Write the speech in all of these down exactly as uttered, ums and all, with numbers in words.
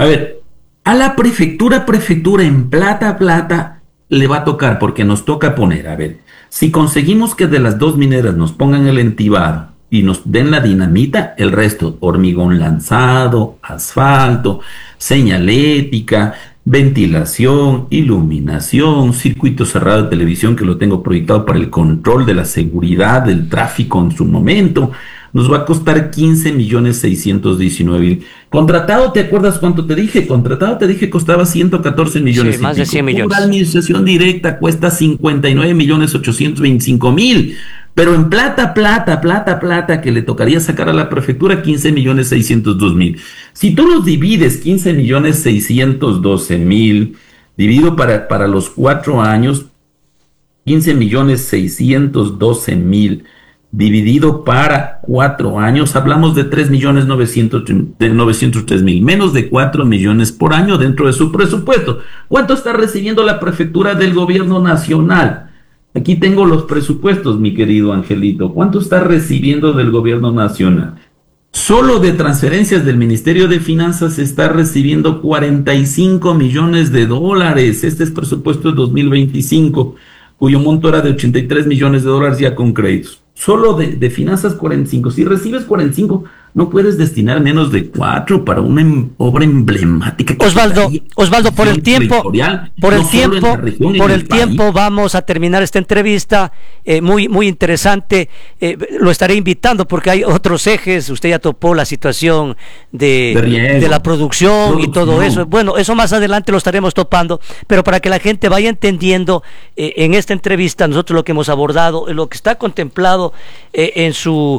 A ver, a la prefectura, prefectura en plata, plata, le va a tocar porque nos toca poner, a ver, si conseguimos que de las dos mineras nos pongan el entibado y nos den la dinamita, el resto, hormigón lanzado, asfalto, señalética, ventilación, iluminación, circuito cerrado de televisión que lo tengo proyectado para el control de la seguridad del tráfico en su momento, nos va a costar quince millones seiscientos diecinueve mil. Contratado, ¿te acuerdas cuánto te dije? Contratado te dije costaba ciento catorce millones. Sí, más de cien millones. La administración directa cuesta cincuenta y nueve millones ochocientos veinticinco mil. Pero en plata, plata, plata, plata, que le tocaría sacar a la prefectura quince millones seiscientos dos mil. Si tú los divides, quince millones seiscientos doce mil, dividido para, para los cuatro años, quince millones seiscientos doce mil, dividido para cuatro años, hablamos de tres millones novecientos tres mil, menos de cuatro millones por año dentro de su presupuesto. ¿Cuánto está recibiendo la prefectura del gobierno nacional? Aquí tengo los presupuestos, mi querido Angelito. ¿Cuánto está recibiendo del gobierno nacional? Solo de transferencias del Ministerio de Finanzas se está recibiendo cuarenta y cinco millones de dólares. Este es presupuesto de dos mil veinticinco, cuyo monto era de ochenta y tres millones de dólares ya con créditos. Solo de, de finanzas cuarenta y cinco. Si recibes cuarenta y cinco, no puedes destinar menos de cuatro para una em, obra emblemática. Osvaldo, Osvaldo, por el tiempo, por el tiempo, por el tiempo vamos a terminar esta entrevista, eh, muy, muy interesante. Eh, lo estaré invitando porque hay otros ejes. Usted ya topó la situación de, de, de la producción, producción y todo eso. Bueno, eso más adelante lo estaremos topando, pero para que la gente vaya entendiendo, eh, en esta entrevista nosotros lo que hemos abordado, lo que está contemplado eh, en su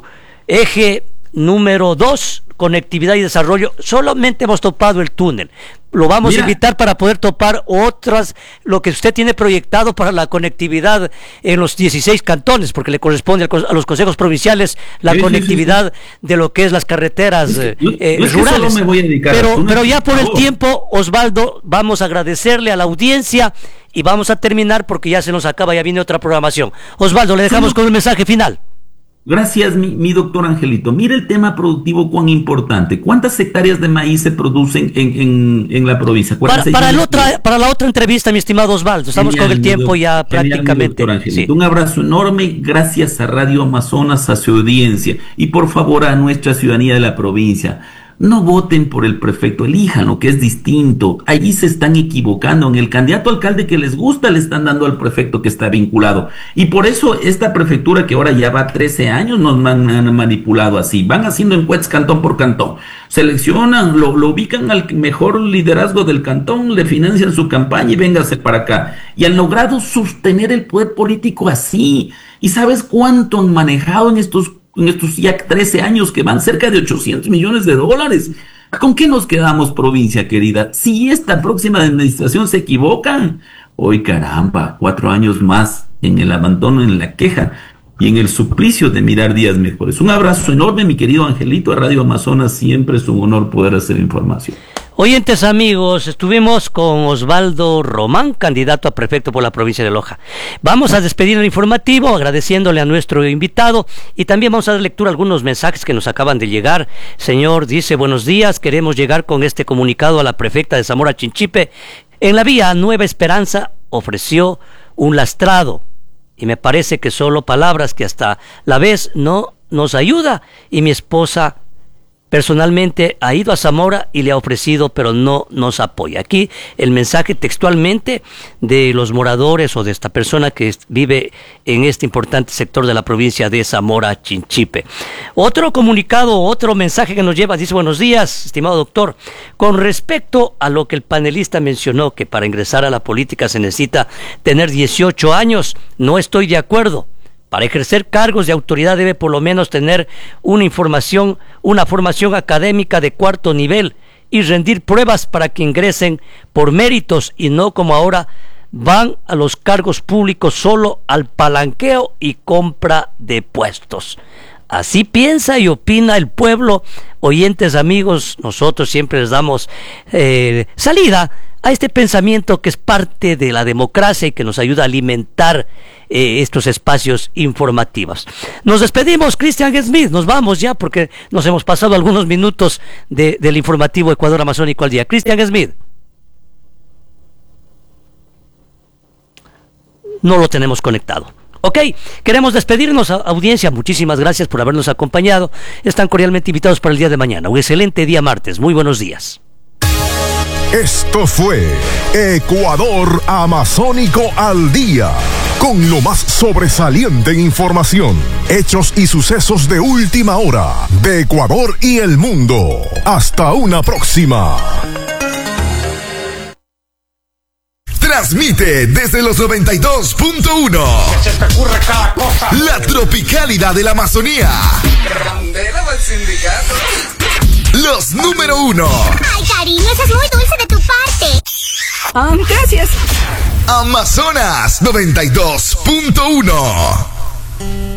eje número dos, conectividad y desarrollo. Solamente hemos topado el túnel. Lo vamos Mira. a invitar para poder topar otras, lo que usted tiene proyectado para la conectividad en los dieciséis cantones, porque le corresponde a los consejos provinciales la sí, conectividad sí, sí. de lo que es las carreteras es que, eh, es rurales. Me voy a dedicar pero, a pero ya por el tiempo, Osvaldo, vamos a agradecerle a la audiencia y vamos a terminar porque ya se nos acaba, ya viene otra programación. Osvaldo, le dejamos sí. con un mensaje final. Gracias, mi, mi doctor Angelito. Mira el tema productivo cuán importante. ¿Cuántas hectáreas de maíz se producen en, en, en la provincia? Para, para, el otra, para la otra entrevista, mi estimado Osvaldo. Estamos genial, con el tiempo do, ya prácticamente. Doctor Angelito. Sí. Un abrazo enorme. Gracias a Radio Amazonas, a su audiencia. Y por favor a nuestra ciudadanía de la provincia. No voten por el prefecto, elíjanlo, que es distinto. Allí se están equivocando. En el candidato alcalde que les gusta le están dando al prefecto que está vinculado. Y por eso esta prefectura que ahora ya va trece años nos han, han manipulado así. Van haciendo encuestas cantón por cantón. Seleccionan, lo, lo ubican al mejor liderazgo del cantón, le financian su campaña y véngase para acá. Y han logrado sostener el poder político así. ¿Y sabes cuánto han manejado en estos en estos ya trece años que van cerca de ochocientos millones de dólares? ¿Con qué nos quedamos, provincia querida? Si esta próxima administración se equivocan, hoy caramba, cuatro años más en el abandono, en la queja y en el suplicio de mirar días mejores. Un abrazo enorme, mi querido Angelito, a Radio Amazonas. Siempre es un honor poder hacer información. Oyentes amigos, estuvimos con Osvaldo Román, candidato a prefecto por la provincia de Loja. Vamos a despedir el informativo agradeciéndole a nuestro invitado y también vamos a dar lectura a algunos mensajes que nos acaban de llegar. Señor, dice, buenos días, queremos llegar con este comunicado a la prefecta de Zamora Chinchipe. En la vía Nueva Esperanza ofreció un lastrado y me parece que solo palabras que hasta la vez no nos ayuda y mi esposa personalmente ha ido a Zamora y le ha ofrecido, pero no nos apoya. Aquí el mensaje textualmente de los moradores o de esta persona que vive en este importante sector de la provincia de Zamora Chinchipe. Otro comunicado, otro mensaje que nos lleva, dice, buenos días, estimado doctor. Con respecto a lo que el panelista mencionó, que para ingresar a la política se necesita tener dieciocho años, no estoy de acuerdo. Para ejercer cargos de autoridad debe por lo menos tener una información, una formación académica de cuarto nivel y rendir pruebas para que ingresen por méritos y no como ahora van a los cargos públicos solo al palanqueo y compra de puestos. Así piensa y opina el pueblo. Oyentes amigos, nosotros siempre les damos eh, salida a este pensamiento que es parte de la democracia y que nos ayuda a alimentar eh, estos espacios informativos. Nos despedimos, Cristian Smith, nos vamos ya porque nos hemos pasado algunos minutos de, del informativo Ecuador Amazónico al día. Cristian Smith. No lo tenemos conectado. Ok, queremos despedirnos, audiencia, muchísimas gracias por habernos acompañado. Están cordialmente invitados para el día de mañana. Un excelente día martes. Muy buenos días. Esto fue Ecuador Amazónico al día, con lo más sobresaliente en información, hechos y sucesos de última hora de Ecuador y el mundo. Hasta una próxima. Transmite desde los noventa y dos punto uno. Se te ocurre cada cosa. La tropicalidad de la Amazonía. Candela del sindicato. Los número uno. Ay, cariño, eso es muy dulce de tu parte. Ah, gracias. Amazonas noventa y dos punto uno.